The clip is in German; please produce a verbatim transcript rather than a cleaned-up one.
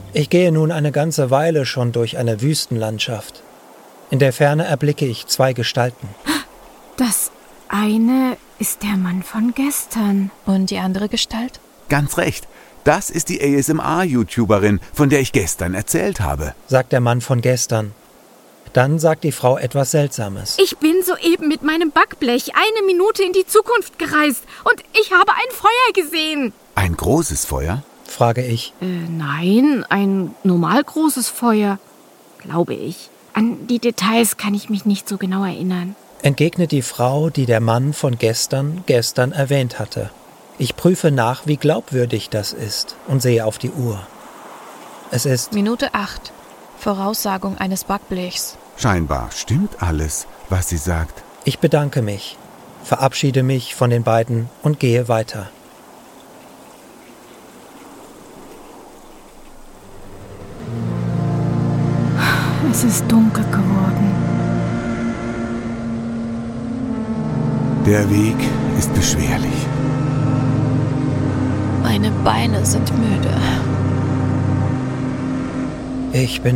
Ich gehe nun eine ganze Weile schon durch eine Wüstenlandschaft. In der Ferne erblicke ich zwei Gestalten. Das eine ist der Mann von gestern. Und die andere Gestalt? Ganz recht. Das ist die A S M R-YouTuberin, von der ich gestern erzählt habe, sagt der Mann von gestern. Dann sagt die Frau etwas Seltsames. Ich bin soeben mit meinem Backblech eine Minute in die Zukunft gereist und ich habe ein Feuer gesehen. Ein großes Feuer? Frage ich. Äh, nein, ein normal großes Feuer, glaube ich. An die Details kann ich mich nicht so genau erinnern. Entgegnet die Frau, die der Mann von gestern gestern erwähnt hatte. Ich prüfe nach, wie glaubwürdig das ist und sehe auf die Uhr. Es ist Minute acht. Voraussagung eines Backblechs. Scheinbar stimmt alles, was sie sagt. Ich bedanke mich, verabschiede mich von den beiden und gehe weiter. Es ist dunkel geworden. Der Weg ist beschwerlich. Meine Beine sind müde. Ich bin